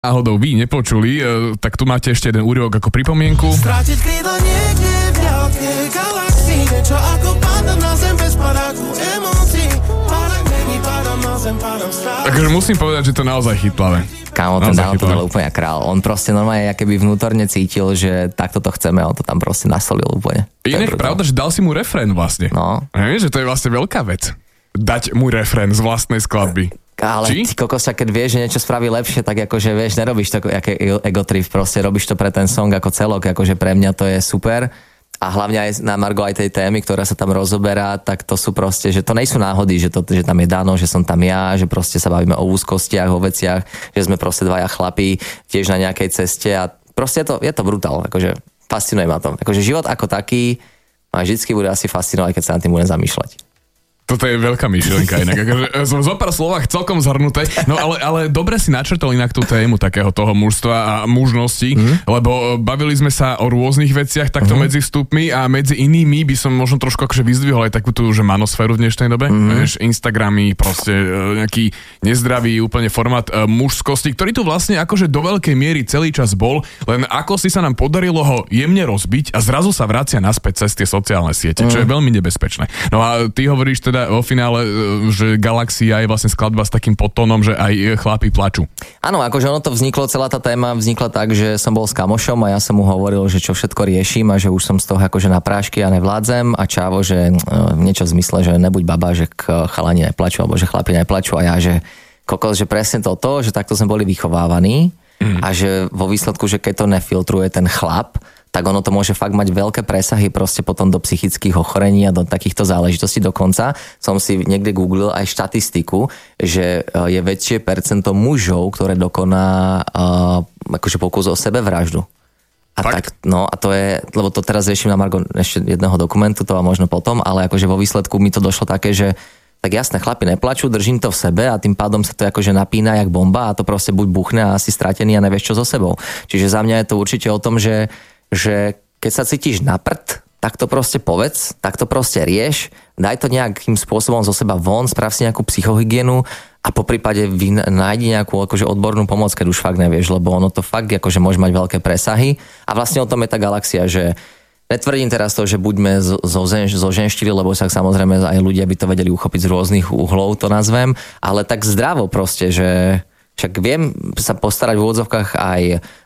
náhodou vy nepočuli, tak tu máte ešte jeden úryvok ako pripomienku. Strátiť krídla niekde v ďalkej galaxii, niečo ako pádam na zem bez padáku emócií. Pádam není, pádam na zem, pádam stráť. Takže musím povedať, že to naozaj chytlavé. Kámo, ten Dano to bol úplne král. On proste normálne keby vnútorne cítil, že takto to chceme, on to tam proste nasolil úplne. Inak pravda, že dal si mu refrén vlastne. No. Že to je vlastne veľká vec. Dať mu refrén z vlastnej skladby. Ale ty kokosa, keď vieš, že niečo spraví lepšie, tak akože vieš, nerobíš to ako egotrip, proste robíš to pre ten song ako celok, akože pre mňa to je super. A hlavne aj na margo aj tej témy, ktorá sa tam rozoberá, tak to sú proste, že to nejsú náhody, že tam je Dano, že som tam ja, že proste sa bavíme o úzkostiach, o veciach, že sme proste dvaja chlapí tiež na nejakej ceste a proste je to brutál, akože fascinuje ma to. Akože život ako taký ma vždycky bude asi fascinovať, keď sa nad tým budem zamýšľať. Toto je veľká myšlienka inak. Akože zo pár slovách celkom zhrnuté. No ale dobre si načrtol inak tú tému takého toho mužstva a mužnosti, lebo bavili sme sa o rôznych veciach takto medzi vstupmi a medzi inými by som možno trošku akože vyzdvihol aj takú tú, že manosféru v dnešnej dobe. Instagramy, proste nejaký nezdravý úplne formát mužskosti, ktorý tu vlastne akože do veľkej miery celý čas bol, len ako si sa nám podarilo ho jemne rozbiť a zrazu sa vracia naspäť cez tie sociálne siete, čo je veľmi nebezpečné. No a ty hovoríš teda vo finále, že Galaxia je vlastne skladba s takým podtónom, že aj chlapi plačú. Áno, akože ono to vzniklo, celá tá téma vznikla tak, že som bol s kamošom a ja som mu hovoril, že čo všetko riešim a že už som z toho akože na prášky a nevládzem a Čávo, že niečo v zmysle, že nebuď baba, že chalani neplačú alebo že chlapi neplačú a ja, že kokos, že presne toto, že takto sme boli vychovávaní a že vo výsledku, že keď to nefiltruje ten chlap, tak ono to môže fakt mať veľké presahy proste potom do psychických ochorení a do takýchto záležitostí. Dokonca som si niekde googlil aj štatistiku, že je väčšie percento mužov, ktoré dokoná akože pokus o sebevraždu. A tak, no a to je, lebo to teraz riešim na margo ešte jedného dokumentu, to a možno potom, ale akože vo výsledku mi to došlo také, že tak jasné, chlapi neplačú, držím to v sebe a tým pádom sa to akože napína jak bomba a to proste buď buchne a si stratený a nevieš čo so sebou. Čiže za mňa je to určite o tom, že keď sa cítiš na prd, tak to proste povedz, tak to proste rieš, daj to nejakým spôsobom zo seba von, sprav si nejakú psychohygienu a poprípade nájdi nejakú akože odbornú pomoc, keď už fakt nevieš, lebo ono to fakt akože môže mať veľké presahy a vlastne o tom je tá Galaxia, že netvrdím teraz to, že buďme zoženštili, lebo sa samozrejme aj ľudia by to vedeli uchopiť z rôznych uhlov, to nazvem, ale tak zdravo proste, že však viem sa postarať v úvodzovkách aj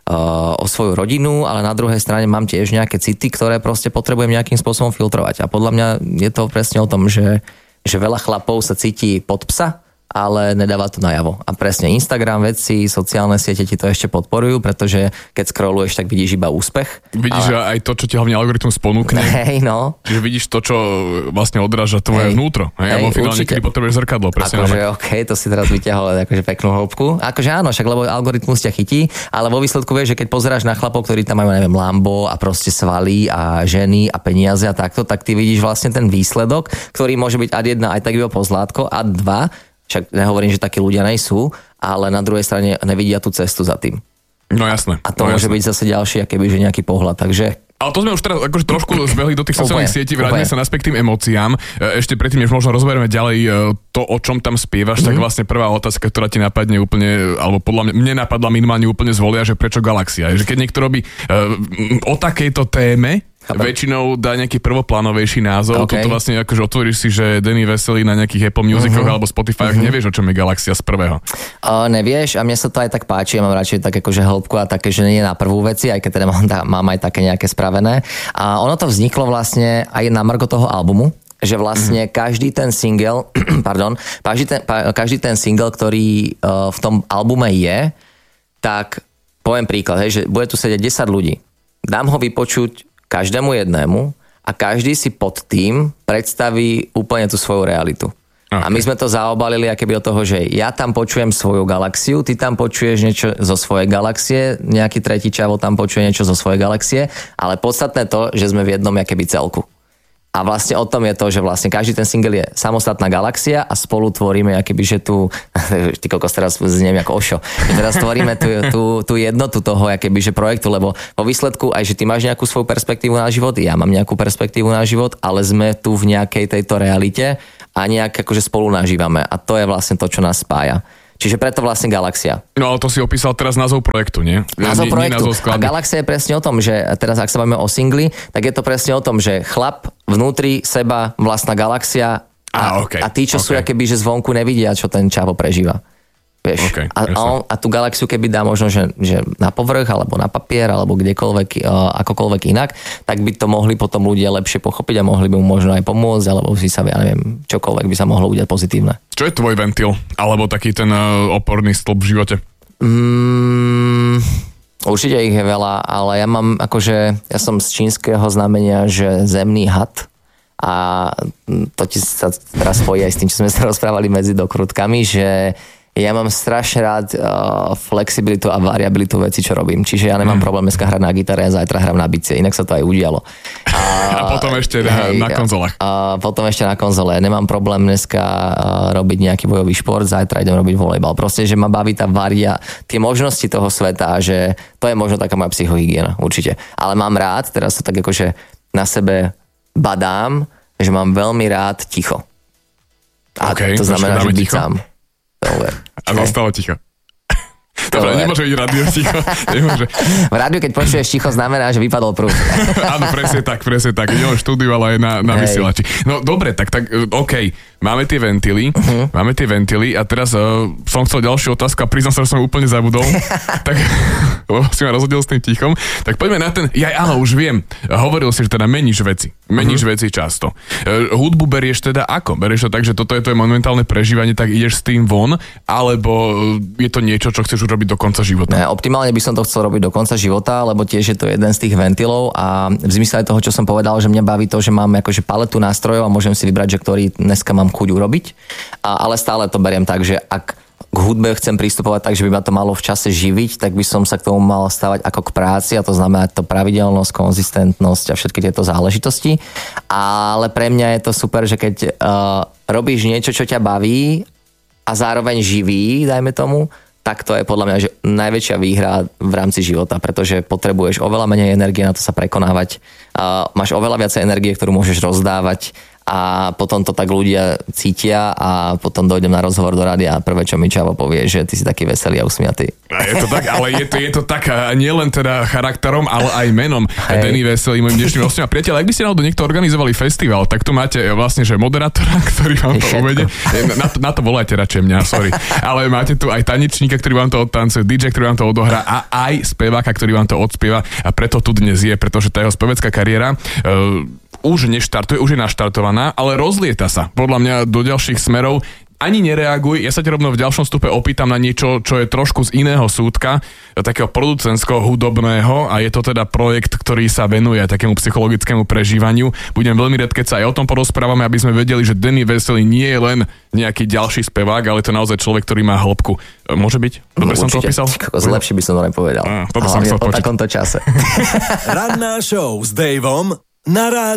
o svoju rodinu, ale na druhej strane mám tiež nejaké city, ktoré proste potrebujem nejakým spôsobom filtrovať. A podľa mňa je to presne o tom, že veľa chlapov sa cíti pod psa, ale nedáva to najavo. A presne Instagram, veci, sociálne siete ti to ešte podporujú, pretože keď scrolluješ, tak vidíš iba úspech. Vidíš aj to, čo ti hlavne algoritmus ponúkne. Hej, no. Čiže vidíš to, čo vlastne odráža tvoje vnútro. Hej, a vo finále niekedy potrebuješ zrkadlo. Akože to si teraz vyťahol akože peknú hĺbku. Akože áno, však lebo algoritmus ťa chytí, ale vo výsledku vieš, že keď pozeráš na chlapov, ktorí tam majú, neviem, Lambo a proste svaly a ženy a peniaze a takto, tak ty vidíš vlastne ten výsledok, ktorý môže byť ad 1 aj tak iba pozlátko, ad 2. Však nehovorím, že takí ľudia nejsú, ale na druhej strane nevidia tú cestu za tým. No jasné. A to môže byť zase ďalší, akéby, že nejaký pohľad, takže... Ale to sme už teraz akože trošku zbehli do tých sociálnych sietí, vráťme sa naspäť k tým emóciám. Ešte predtým, než možno rozberieme ďalej to, o čom tam spievaš, tak vlastne prvá otázka, ktorá ti napadne úplne, alebo podľa mňa napadla minimálne úplne zvolia, že prečo Galaxia. Že keď niekto robí o takejto téme, väčšinou dá nejaký prvoplánovejší názov. Toto vlastne akože otvoríš si, že Denny Veselý na nejakých Apple Musicoch alebo Spotify, nevieš, o čom je Galaxia z prvého. Nevieš a mne sa to aj tak páči, ja mám radšej tak akože hĺbku a také, že nie na prvú veci, aj keď teda mám aj také nejaké spravené. A ono to vzniklo vlastne aj na margo toho albumu, že vlastne každý ten single, každý ten single, ktorý v tom albume je, tak poviem príklad, hej, že bude tu sedieť 10 ľudí. Dám ho vypočuť každému jednému a každý si pod tým predstaví úplne tú svoju realitu. Okay. A my sme to zaobalili akéby od toho, že ja tam počujem svoju galaxiu, ty tam počuješ niečo zo svojej galaxie, nejaký tretí čavo tam počuje niečo zo svojej galaxie, ale podstatné to, že sme v jednom akéby celku. A vlastne o tom je to, že vlastne každý ten single je samostatná galaxia a spolu tvoríme akéby, že tu, ty kokos teraz zniem ako Ošo, teraz tvoríme tú jednotu toho akéby, že projektu, lebo vo výsledku aj, že ty máš nejakú svoju perspektívu na život, ja mám nejakú perspektívu na život, ale sme tu v nejakej tejto realite a nejak akože spolu nažívame a to je vlastne to, čo nás spája. Čiže preto vlastne galaxia. No ale to si opísal teraz názov projektu, nie? Názov projektu. Názov a galaxia je presne o tom, že teraz ak sa bavíme o singli, tak je to presne o tom, že chlap vnútri seba, vlastná galaxia a tí, čo sú akéby, že zvonku nevidia, čo ten čavo prežíva. Vieš? A tú galaxiu, keby dá možno, že na povrch, alebo na papier, alebo kdekoľvek, akokoľvek inak, tak by to mohli potom ľudia lepšie pochopiť a mohli by mu možno aj pomôcť, alebo si sa, ja neviem, čokoľvek by sa mohlo udiať pozitívne. Čo je tvoj ventil? Alebo taký ten oporný stĺp v živote? Určite ich je veľa, ale ja som z čínskeho znamenia, že zemný had. A to ti sa teraz spojí aj s tým, čo sme sa rozprávali medzi dokrutkami, že ja mám strašne rád flexibilitu a variabilitu veci, čo robím. Čiže ja nemám problém dneska hrať na gitare a zajtra hrám na bicie. Inak sa to aj udialo. A potom ešte na konzolách. Potom ešte na konzole. Nemám problém dneska robiť nejaký bojový šport, zajtra idem robiť volejbal. Proste, že ma baví tá tie možnosti toho sveta, že to je možno taká moja psychohygiena, určite. Ale mám rád, teraz to tak akože na sebe badám, že mám veľmi rád ticho. A to znamená, že byť sám. A zostalo ticho. Dobre, nemôže byť rádio ticho. Nemôže. V rádiu, keď počuješ ticho, znamená, že vypadol prúd. Áno, presne tak. Nie len štúdiu, ale aj na vysielači. No dobre, tak OK. Máme tie ventily a teraz som chcel ďalšiu otázku a priznám sa, že som úplne zabudol. Tak, lebo si ma rozhodil s tým tichom. Tak poďme na ten, áno, už viem. Hovoril si, že teda meníš veci často. Hudbu berieš teda ako? Berieš to tak, že toto je tvoje momentálne prežívanie, tak ideš s tým von, alebo je to niečo, čo chceš urobiť do konca života? Optimálne by som to chcel robiť do konca života, lebo tiež je to jeden z tých ventilov a v zmysle toho, čo som povedal, že mňa baví to, že mám akože paletu nástrojov a môžem si vybrať, že ktorý dneska mám chuť urobiť, ale stále to beriem tak, že ak k hudbe chcem pristupovať tak, že by ma to malo v čase živiť, tak by som sa k tomu mal stavať ako k práci a to znamená to pravidelnosť, konzistentnosť a všetky tieto záležitosti. Ale pre mňa je to super, že keď robíš niečo, čo ťa baví a zároveň živí, dajme tomu, tak to je podľa mňa že najväčšia výhra v rámci života, pretože potrebuješ oveľa menej energie na to sa prekonávať. Máš oveľa viacej energie, ktorú môžeš rozdávať a potom to tak ľudia cítia a potom dojdem na rozhovor do rádia a prvé, čo mi Čavo povie, že ty si taký veselý a usmiatý. A je to tak, ale je to tak nielen teda charakterom, ale aj menom. Denny Veselý, môjim dnešným hostom. A priateľ, ak by ste náhodou niekto organizovali festival, tak tu máte vlastne, že moderátora, ktorý vám to uvede. Na to volajte radšej mňa, sorry. Ale máte tu aj tanečníka, ktorý vám to odtancuje, DJ, ktorý vám to odohrá a aj speváka, ktorý vám to odspieva a preto tu dnes je, pretože tá jeho spevecká kariéra už neštartuje, už je naštartovaná, ale rozlieta sa podľa mňa do ďalších smerov. Ani nereaguj, ja sa ti rovno v ďalšom stupe opýtam na niečo, čo je trošku z iného súdka, takého producentského, hudobného a je to teda projekt, ktorý sa venuje takému psychologickému prežívaniu. Budem veľmi rád, keď sa aj o tom porozprávame, aby sme vedeli, že Denny Veselý nie je len nejaký ďalší spevák, ale to je naozaj človek, ktorý má hĺbku. Môže byť? Dobre som to opísal? Lepšie by som to nepovedal. Toto som chcel po takomto čase. Ranná show s Davom na rádiu